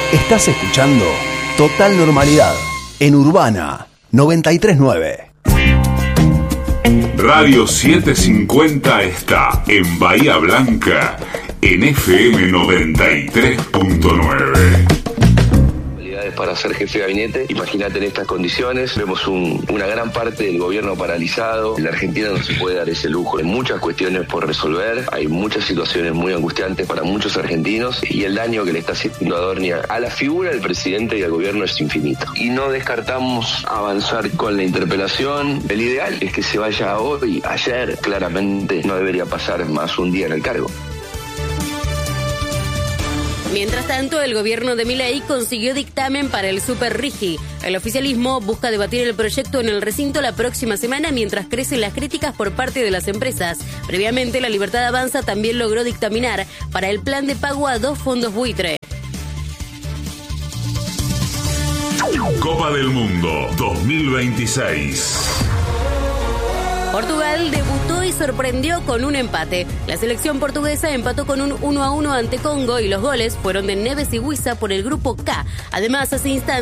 Estás escuchando Total Normalidad en Urbana 93.9. Radio 750 está en Bahía Blanca en FM 93.9. Para ser jefe de gabinete, imagínate en estas condiciones, vemos una gran parte del gobierno paralizado. En la Argentina no se puede dar ese lujo. Hay muchas cuestiones por resolver, hay muchas situaciones muy angustiantes para muchos argentinos y el daño que le está haciendo Adornia a la figura del presidente y al gobierno es infinito. Y no descartamos avanzar con la interpelación. El ideal es que se vaya hoy, ayer, claramente no debería pasar más un día en el cargo. Mientras tanto, el gobierno de Milei consiguió dictamen para el Super Rigi. El oficialismo busca debatir el proyecto en el recinto la próxima semana mientras crecen las críticas por parte de las empresas. Previamente, La Libertad Avanza también logró dictaminar para el plan de pago a 2 fondos buitre. Copa del Mundo 2026. Portugal debutó y sorprendió con un empate. La selección portuguesa empató con un 1-1 ante Congo y los goles fueron de Neves y Wissa por el grupo K. Además, hace instantes